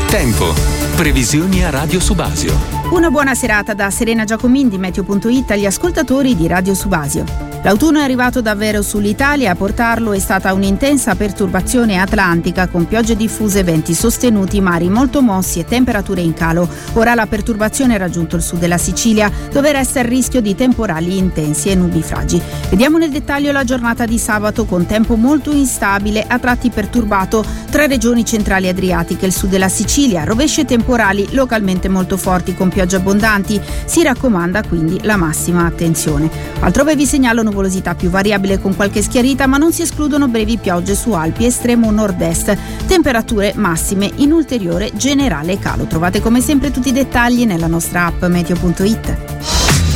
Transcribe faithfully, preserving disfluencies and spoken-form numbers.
Tempo. Previsioni a Radio Subasio. Una buona serata da Serena Giacomin di Meteo punto it agli ascoltatori di Radio Subasio. L'autunno è arrivato davvero sull'Italia, a portarlo è stata un'intensa perturbazione atlantica con piogge diffuse, venti sostenuti, mari molto mossi e temperature in calo. Ora la perturbazione ha raggiunto il sud della Sicilia, dove resta il rischio di temporali intensi e nubifragi. Vediamo nel dettaglio la giornata di sabato con tempo molto instabile, a tratti perturbato tra regioni centrali adriatiche e il sud della Sicilia, rovesci e temporali localmente molto forti con piogge abbondanti. Si raccomanda quindi la massima attenzione. Altrove vi segnalo nuvolosità più variabile con qualche schiarita, ma non si escludono brevi piogge su Alpi estremo nord-est. Temperature massime in ulteriore generale calo. Trovate come sempre tutti i dettagli nella nostra app Meteo punto it.